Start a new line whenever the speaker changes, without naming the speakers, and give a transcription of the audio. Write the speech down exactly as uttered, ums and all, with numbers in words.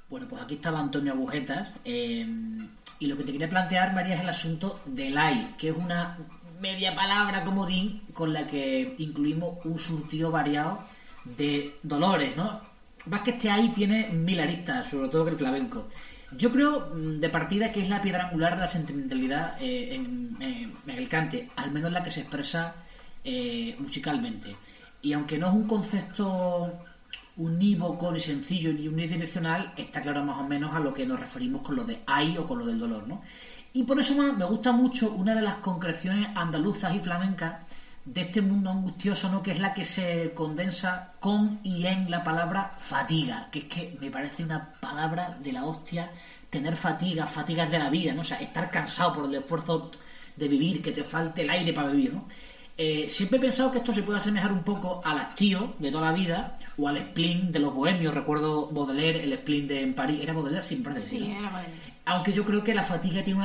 Bueno, pues aquí estaba Antonio Agujetas, eh, y lo que te quería plantear, María, es el asunto del ay, que es una media palabra comodín con la que incluimos un surtido variado de dolores, ¿no? Más que este ay tiene mil aristas, sobre todo que el flamenco. Yo creo, de partida, que es la piedra angular de la sentimentalidad eh, en, en, en el cante, al menos la que se expresa eh, musicalmente. Y aunque no es un concepto unívoco ni sencillo ni unidireccional, está claro más o menos a lo que nos referimos con lo de ay o con lo del dolor, ¿no? Y por eso me gusta mucho una de las concreciones andaluzas y flamencas de este mundo angustioso, ¿no? Que es la que se condensa con y en la palabra fatiga, que es que me parece una palabra de la hostia, tener fatiga, fatigas de la vida, ¿no? O sea, estar cansado por el esfuerzo de vivir, que te falte el aire para vivir, ¿no? Eh, siempre he pensado que esto se puede asemejar un poco al hastío de toda la vida o al spleen de los bohemios. Recuerdo Baudelaire, el spleen de en París. ¿Era Baudelaire? Sí, me parece.
Sí, era Baudelaire.
Aunque yo creo que la fatiga tiene una